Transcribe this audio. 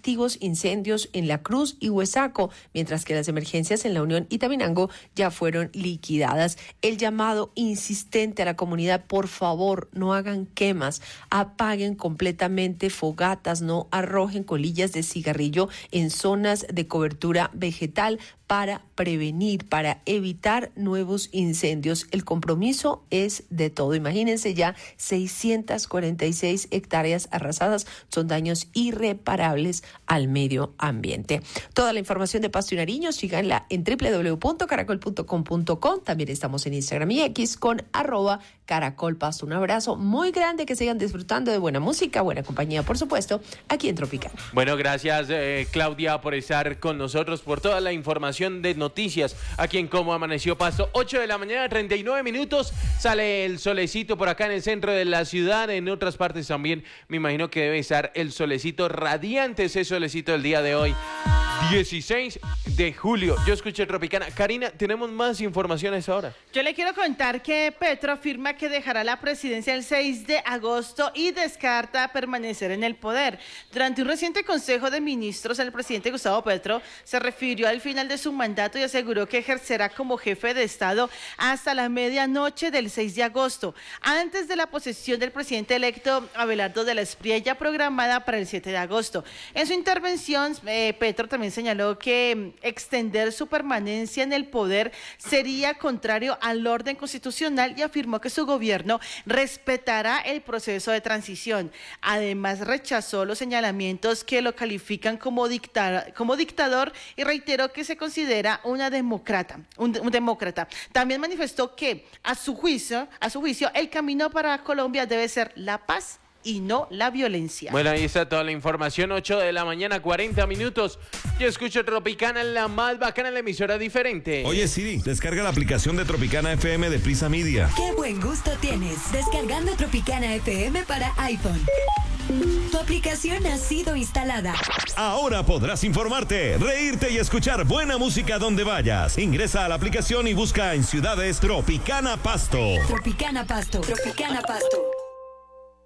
activos incendios en La Cruz y Huesaco, mientras que las emergencias en La Unión y Taminango ya fueron liquidadas. El llamado insistente a la comunidad: por favor, no hagan quemas, apaguen completamente fogatas, no arrojen colillas de cigarrillo en zonas de cobertura vegetal para prevenir, para evitar nuevos incendios. El compromiso es de todo. Imagínense, ya 646 hectáreas arrasadas, son daños irreparables al medio ambiente. Toda la información de Pasto y Nariño, síganla en www.caracol.com.co. También estamos en Instagram y X con @caracolpasto. Un abrazo muy grande, que sigan disfrutando de buena música, buena compañía, por supuesto, aquí en Tropicana. Bueno, gracias Claudia por estar con nosotros, por toda la información de noticias aquí en Cómo Amaneció Pasto. 8 de la mañana, 39 minutos, sale el solecito por acá en el centro de la ciudad. En otras partes también me imagino que debe estar el solecito radiante, ese solecito del día de hoy, 16 de julio. Yo escuché Tropicana. Karina, tenemos más informaciones ahora. Yo le quiero contar que Petro afirma que dejará la presidencia el 6 de agosto y descarta permanecer en el poder. Durante un reciente consejo de ministros, el presidente Gustavo Petro se refirió al final de su mandato y aseguró que ejercerá como jefe de Estado hasta la medianoche del 6 de agosto, antes de la posesión del presidente electo Abelardo de la Espriella, programada para el 7 de agosto. En su intervención, Petro también señaló que extender su permanencia en el poder sería contrario al orden constitucional y afirmó que su gobierno respetará el proceso de transición. Además, rechazó los señalamientos que lo califican como dictador y reiteró que se considera un demócrata. También manifestó que a su juicio, el camino para Colombia debe ser la paz y no la violencia. Bueno, ahí está toda la información. 8 de la mañana, 40 minutos. Yo escucho Tropicana, la más bacana, la emisora diferente. Oye, Siri, descarga la aplicación de Tropicana FM de Prisa Media. ¡Qué buen gusto tienes! Descargando Tropicana FM para iPhone. Tu aplicación ha sido instalada. Ahora podrás informarte, reírte y escuchar buena música donde vayas. Ingresa a la aplicación y busca en ciudades Tropicana Pasto. Tropicana Pasto. Tropicana Pasto.